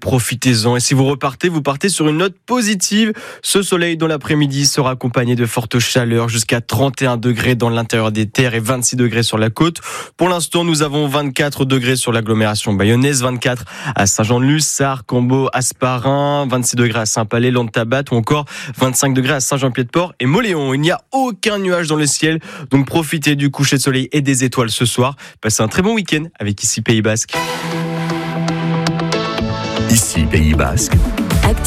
profitez-en. Et si vous partez sur une note positive. Ce soleil dans l'après-midi sera accompagné de fortes chaleurs jusqu'à 31 degrés dans l'intérieur des terres et 26 degrés sur la côte. Pour l'instant, nous avons 24 degrés sur l'agglomération bayonnaise, 24 à Saint-Jean-de-Luz, Sarre, Cambo, Asparin, 26 degrés à Saint-Palais, Landes-Tabat ou encore 25 degrés à Saint-Jean-Pied-de-Port et Mauléon. Il n'y a aucun nuage dans le ciel, donc profitez du coucher de soleil et des étoiles ce soir. Passez un très bon week-end avec ici Pays Basque. Ici Pays Basque.